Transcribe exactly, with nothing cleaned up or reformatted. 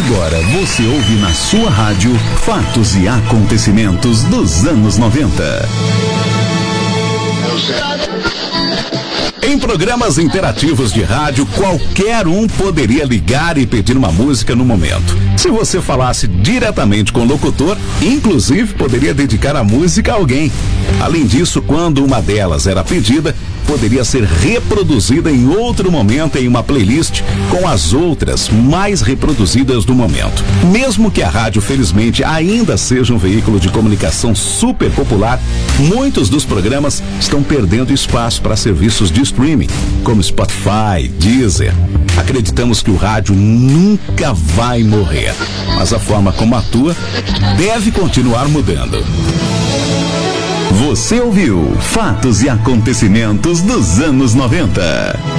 Agora você ouve na sua rádio fatos e acontecimentos dos anos noventa. Em programas interativos de rádio, qualquer um poderia ligar e pedir uma música no momento. Se você falasse diretamente com o locutor, inclusive poderia dedicar a música a alguém. Além disso, quando uma delas era pedida, poderia ser reproduzida em outro momento em uma playlist com as outras mais reproduzidas do momento. Mesmo que a rádio, felizmente, ainda seja um veículo de comunicação super popular, muitos dos programas estão perdendo espaço para serviços de streaming, como Spotify, Deezer. Acreditamos que o rádio nunca vai morrer, mas a forma como atua deve continuar mudando. Você ouviu Fatos e Acontecimentos dos anos noventa.